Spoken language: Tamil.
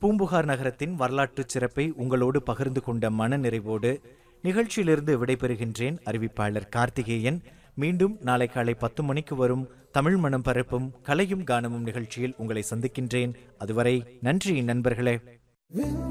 பூம்புகார் நகரத்தின் வரலாற்றுச் சிறப்பை உங்களோடு பகிர்ந்து கொண்ட மன நிறைவோடு நிகழ்ச்சியிலிருந்து விடைபெறுகின்றேன். அறிவிப்பாளர் கார்த்திகேயன். மீண்டும் நாளை காலை 10 மணிக்கு வரும் தமிழ் மனம் பரப்பும் கலையும் கானமும் நிகழ்ச்சியில் உங்களை சந்திக்கின்றேன். அதுவரை நன்றி நண்பர்களே.